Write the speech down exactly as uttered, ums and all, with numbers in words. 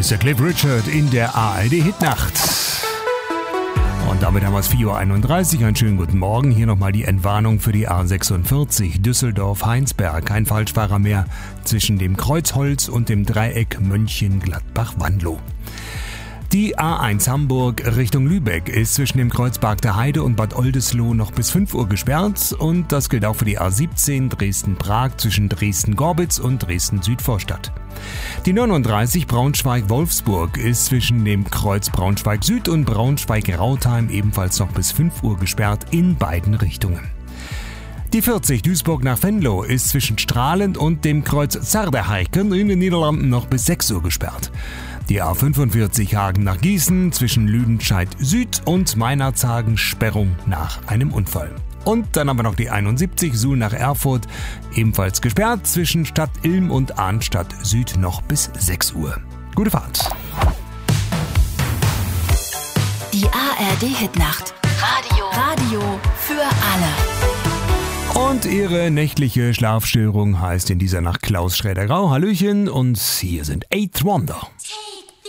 ist der Cliff Richard in der A R D-Hitnacht. Und damit haben wir es vier Uhr einunddreißig. Einen schönen guten Morgen. Hier nochmal die Entwarnung für die A sechsundvierzig Düsseldorf-Heinsberg. Kein Falschfahrer mehr zwischen dem Kreuzholz und dem Dreieck Mönchengladbach-Wanlo. Die A eins Hamburg Richtung Lübeck ist zwischen dem Kreuz Bargter Heide und Bad Oldesloe noch bis fünf Uhr gesperrt und das gilt auch für die A siebzehn Dresden-Prag zwischen Dresden-Gorbitz und Dresden-Südvorstadt. Die neununddreißig Braunschweig-Wolfsburg ist zwischen dem Kreuz Braunschweig-Süd und Braunschweig-Rautheim ebenfalls noch bis fünf Uhr gesperrt in beiden Richtungen. Die vierzig Duisburg nach Venlo ist zwischen Strahlend und dem Kreuz Zerderheiken in den Niederlanden noch bis sechs Uhr gesperrt. Die A fünfundvierzig Hagen nach Gießen zwischen Lüdenscheid Süd und Meinerzhagen Sperrung nach einem Unfall. Und dann haben wir noch die einundsiebzig Suhl nach Erfurt, ebenfalls gesperrt zwischen Stadt Ilm und Arnstadt Süd noch bis sechs Uhr. Gute Fahrt. Die A R D-Hitnacht. Radio. Radio für alle. Und ihre nächtliche Schlafstörung heißt in dieser Nacht Klaus Schräder-Grau. Hallöchen und hier sind Eighth Wonder. Take